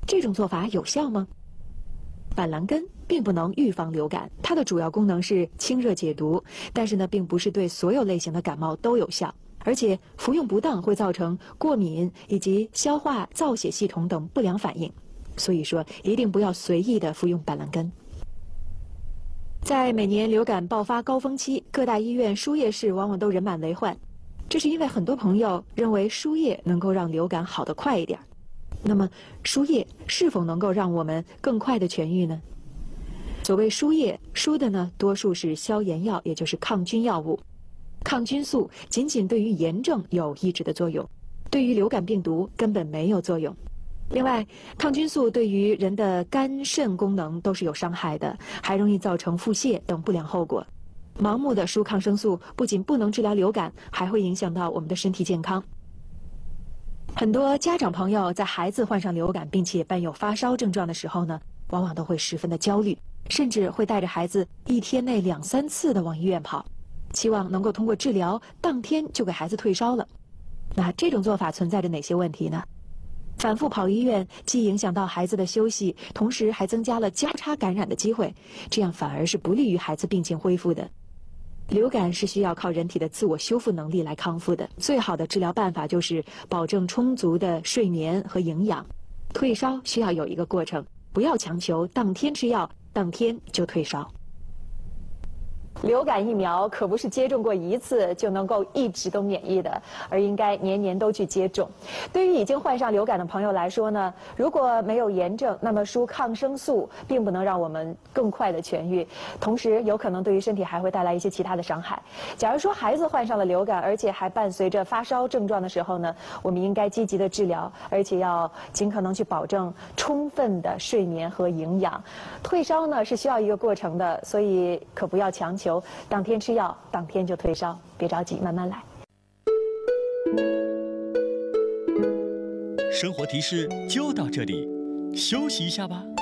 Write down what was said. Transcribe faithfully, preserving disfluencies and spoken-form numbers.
这种做法有效吗？板蓝根并不能预防流感，它的主要功能是清热解毒，但是呢，并不是对所有类型的感冒都有效，而且服用不当会造成过敏以及消化、造血系统等不良反应。所以说，一定不要随意的服用板蓝根。在每年流感爆发高峰期，各大医院输液室往往都人满为患，这是因为很多朋友认为输液能够让流感好得快一点。那么，输液是否能够让我们更快的痊愈呢？所谓输液，输的呢多数是消炎药，也就是抗菌药物。抗菌素仅仅对于炎症有抑制的作用，对于流感病毒根本没有作用。另外，抗菌素对于人的肝肾功能都是有伤害的，还容易造成腹泻等不良后果。盲目的输抗生素不仅不能治疗流感，还会影响到我们的身体健康。很多家长朋友在孩子患上流感并且伴有发烧症状的时候呢，往往都会十分的焦虑，甚至会带着孩子一天内两三次的往医院跑，期望能够通过治疗当天就给孩子退烧了。那这种做法存在着哪些问题呢？反复跑医院既影响到孩子的休息，同时还增加了交叉感染的机会，这样反而是不利于孩子病情恢复的。流感是需要靠人体的自我修复能力来康复的，最好的治疗办法就是保证充足的睡眠和营养。退烧需要有一个过程，不要强求当天吃药，当天就退烧。流感疫苗可不是接种过一次就能够一直都免疫的，而应该年年都去接种。对于已经患上流感的朋友来说呢，如果没有炎症，那么输抗生素并不能让我们更快的痊愈，同时有可能对于身体还会带来一些其他的伤害。假如说孩子患上了流感，而且还伴随着发烧症状的时候呢，我们应该积极的治疗，而且要尽可能去保证充分的睡眠和营养。退烧呢是需要一个过程的，所以可不要强求当天吃药当天就退烧，别着急，慢慢来。 生活提示就到这里，休息一下吧。